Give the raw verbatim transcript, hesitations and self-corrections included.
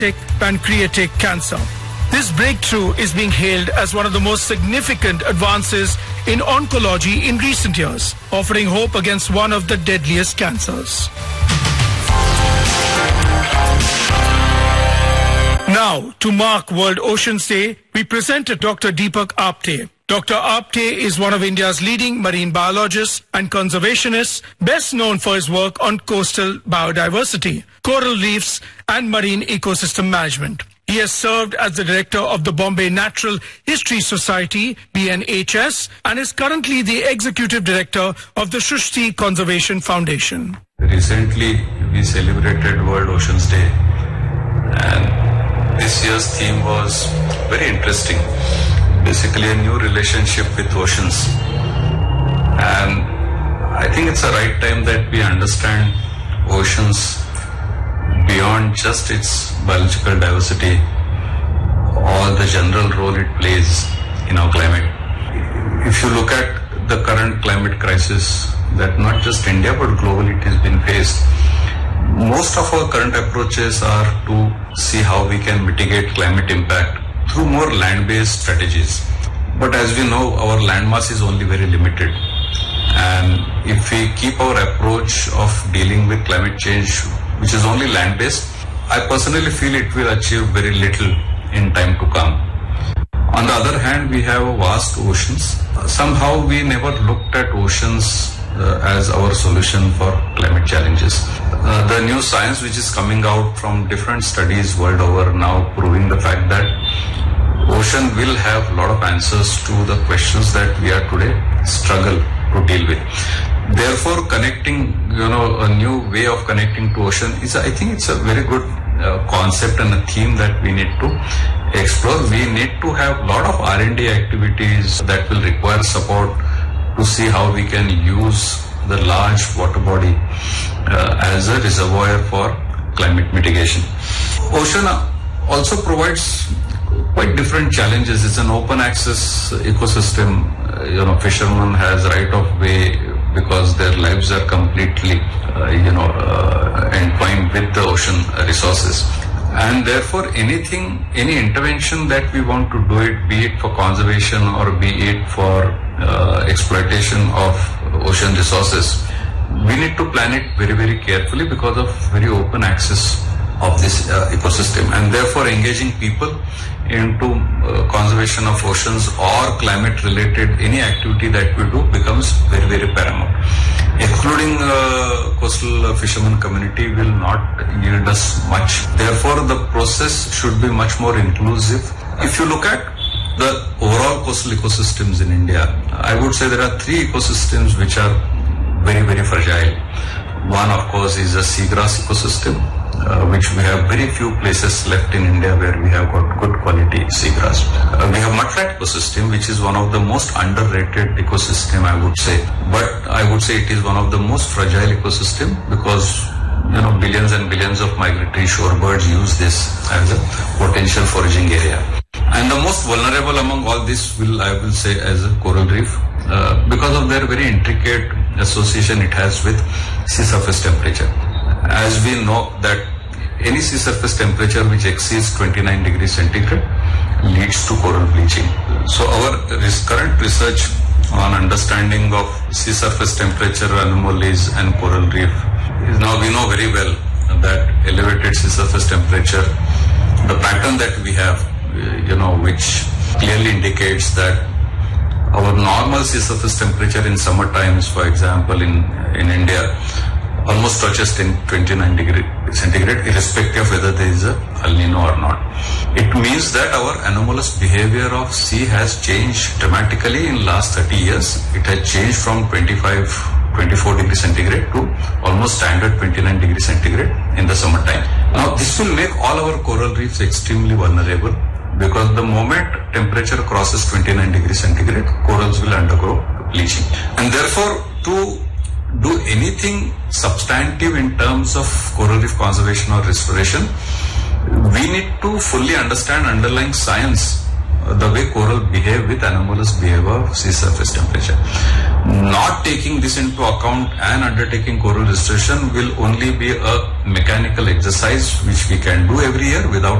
pancreatic cancer. This breakthrough is being hailed as one of the most significant advances in oncology in recent years, offering hope against one of the deadliest cancers. Now, to mark World Oceans Day, we presented Doctor Deepak Apte. Doctor Apte is one of India's leading marine biologists and conservationists, best known for his work on coastal biodiversity, coral reefs, and marine ecosystem management. He has served as the director of the Bombay Natural History Society, B N H S, and is currently the executive director of the Shrishti Conservation Foundation. Recently, we celebrated World Oceans Day, and this year's theme was very interesting. Basically, a new relationship with oceans. And I think it's the right time that we understand oceans beyond just its biological diversity, all the general role it plays in our climate. If you look at the current climate crisis that not just India but globally it has been faced, most of our current approaches are to see how we can mitigate climate impact through more land-based strategies. But as we know, our landmass is only very limited. And if we keep our approach of dealing with climate change, which is only land-based, I personally feel it will achieve very little in time to come. On the other hand, we have vast oceans. Somehow we never looked at oceans uh, as our solution for climate challenges. Uh, the new science which is coming out from different studies world over now proving the fact that ocean will have a lot of answers to the questions that we are today struggle to deal with. Therefore, connecting, you know, a new way of connecting to ocean is, I think it's a very good uh, concept and a theme that we need to explore. We need to have a lot of R and D activities that will require support to see how we can use the large water body uh, as a reservoir for climate mitigation. Ocean also provides quite different challenges. It's an open access ecosystem. Uh, you know, fishermen has right of way because their lives are completely, uh, you know, uh, entwined with the ocean resources. And therefore, anything, any intervention that we want to do it, be it for conservation or be it for uh, exploitation of ocean resources, we need to plan it very, very carefully because of very open access of this uh, ecosystem. And therefore, engaging people into uh, conservation of oceans or climate related any activity that we do becomes very, very paramount. Excluding uh, coastal uh, fishermen community will not yield us much. Therefore, the process should be much more inclusive. If you look at the overall coastal ecosystems in India, I would say there are three ecosystems which are very, very fragile. One, of course, is a seagrass ecosystem, Uh, which we have very few places left in India where we have got good quality seagrass. Uh, we have mudflat ecosystem, which is one of the most underrated ecosystem, I would say. But I would say it is one of the most fragile ecosystem because, you know, billions and billions of migratory shorebirds use this as a potential foraging area. And the most vulnerable among all this will, I will say, as a coral reef, uh, because of their very intricate association it has with sea surface temperature. As we know that any sea surface temperature which exceeds twenty-nine degrees centigrade leads to coral bleaching. So our res- current research on understanding of sea surface temperature anomalies and coral reef is now we know very well that elevated sea surface temperature, the pattern that we have, you know, which clearly indicates that our normal sea surface temperature in summer times, for example, in, in India, almost touches twenty-nine degree centigrade, irrespective of whether there is a El Nino or not. It means that our anomalous behavior of sea has changed dramatically in last thirty years. It has changed from twenty-five, twenty-four degree centigrade to almost standard twenty-nine degree centigrade in the summertime. Now, this will make all our coral reefs extremely vulnerable because the moment temperature crosses twenty-nine degree centigrade, corals will undergo bleaching. And therefore, to do anything substantive in terms of coral reef conservation or restoration, we need to fully understand underlying science the way coral behave with anomalous behavior of sea surface temperature. Not taking this into account and undertaking coral restoration will only be a mechanical exercise which we can do every year without